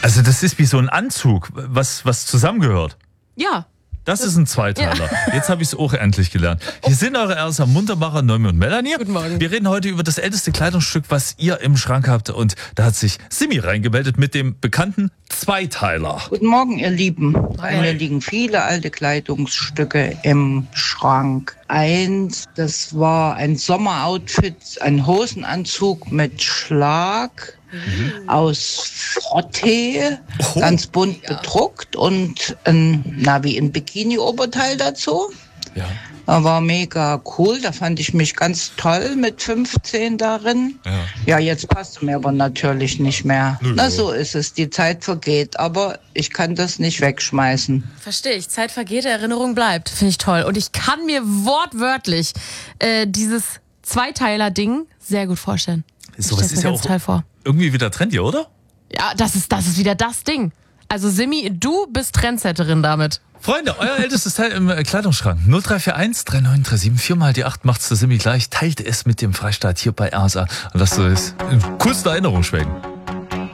Also das ist wie so ein Anzug, was zusammengehört. Ja. Das ist ein Zweiteiler. Ja. Jetzt habe ich es auch endlich gelernt. Hier sind eure Ersa Muntermacher, Noemi und Melanie. Guten Morgen. Wir reden heute über das älteste Kleidungsstück, was ihr im Schrank habt. Und da hat sich Simi reingemeldet mit dem bekannten Zweiteiler. Guten Morgen, ihr Lieben. Bei mir liegen viele alte Kleidungsstücke im Schrank. Eins, das war ein Sommeroutfit, ein Hosenanzug mit Schlag. Aus Frottee, ganz bunt bedruckt und wie ein Bikini-Oberteil dazu. Ja. War mega cool, da fand ich mich ganz toll mit 15 darin. Ja, jetzt passt mir aber natürlich nicht mehr. Na, so ist es, die Zeit vergeht, aber ich kann das nicht wegschmeißen. Verstehe ich, Zeit vergeht, Erinnerung bleibt, finde ich toll. Und ich kann mir wortwörtlich dieses Zweiteiler-Ding sehr gut vorstellen. Sowas ist ja auch irgendwie wieder trendy, oder? Ja, das ist wieder das Ding. Also Simi, du bist Trendsetterin damit. Freunde, euer ältestes Teil im Kleidungsschrank. 0341 3937 4 mal die 8 macht's der Simi gleich. Teilt es mit dem Freistaat hier bei Ersa. Und lasst es in coolster Erinnerung schwelgen.